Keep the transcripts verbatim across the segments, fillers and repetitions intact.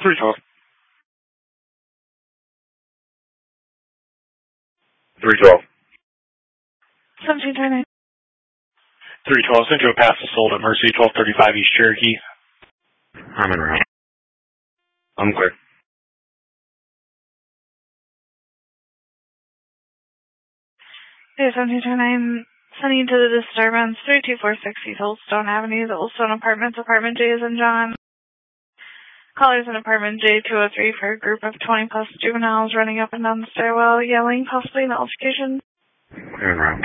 three twelve. three twelve. seventeen twenty-nine. three twelve, sent you a pass assault at Mercy, twelve thirty-five East Cherokee. I'm en route. I'm clear. Hey, seventeen twenty-nine, sending to the disturbance, three two four six East Oldstone Avenue, the Oldstone Apartments, Apartment J is in John. Callers in Apartment J two oh three for a group of twenty plus juveniles running up and down the stairwell, yelling, possibly an altercation. En route.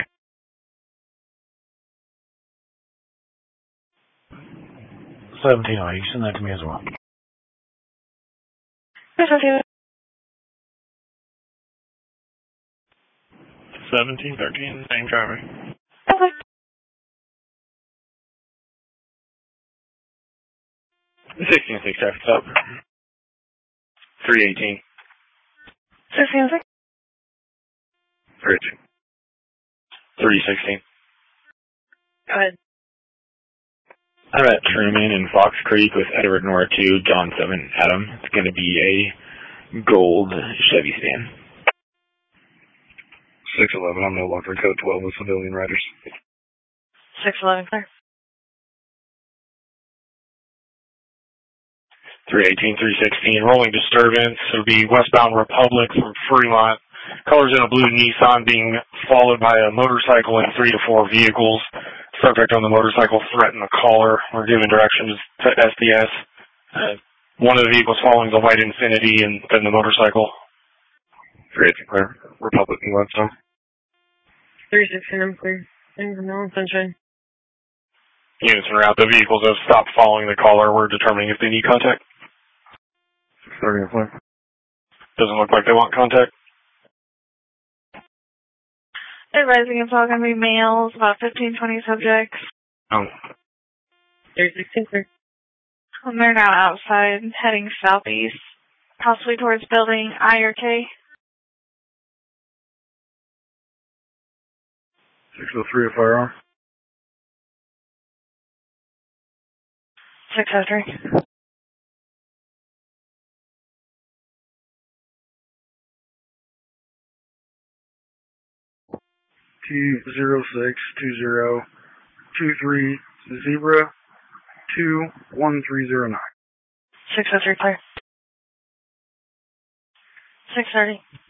seventeen oh eight, send that to me as well. Yes, okay. seventeen thirteen, same driver. Okay. sixteen six, traffic stop. three eighteen. sixteen six. Bridge. three sixteen. Go ahead. I'm at Truman in Fox Creek with Edward Nora two, John seven, Adam. It's going to be a gold Chevy sedan. six eleven, I'm no longer code twelve with civilian riders. six eleven, clear. three eighteen, three sixteen, rolling disturbance. It'll be westbound Republic from Fremont. Colors in a blue Nissan being followed by a motorcycle and three to four vehicles. Subject on the motorcycle threatened the caller. We're giving directions to S D S. Uh, one of the vehicles following the white Infiniti and then the motorcycle. three eighteen, clear. Republic and Webstone. three sixteen, I'm clear. Thanks for knowing, Sunshine. Units en route. The vehicles have stopped following the caller. We're determining if they need contact. six thirty, I'm clear. Doesn't look like they want contact. Advising it's all going to be males, about fifteen, twenty subjects. Oh. three sixteen, clear. And they're now outside, heading southeast, possibly towards building I or K. six oh three, a firearm. six oh three. two zero six two zero two three zero two one three zero nine. six oh three, clear. six thirty.